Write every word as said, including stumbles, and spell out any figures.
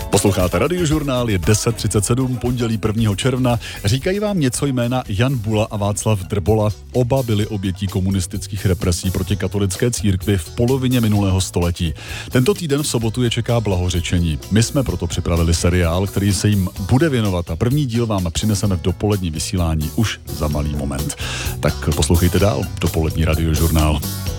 Posloucháte Radiožurnál, je deset třicet sedm, pondělí prvního června. Říkají vám něco jména Jan Bula a Václav Drbola. Oba byli obětí komunistických represí proti katolické církvi v polovině minulého století. Tento týden v sobotu je čeká blahořečení. My jsme proto připravili seriál, který se jim bude věnovat a první díl vám přineseme v dopolední vysílání už za malý moment. Tak poslouchejte dál, dopolední Radiožurnál.